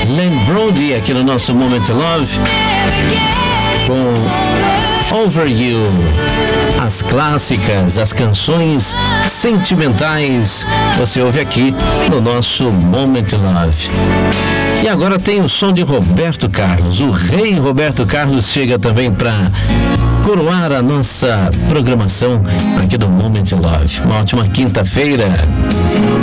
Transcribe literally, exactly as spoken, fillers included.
Len Brody aqui no nosso Moment Love com Over You. As clássicas, as canções sentimentais, você ouve aqui no nosso Moment Love. E agora tem o som de Roberto Carlos. O rei Roberto Carlos chega também para coroar a nossa programação aqui do Moment Love. Uma ótima quinta-feira.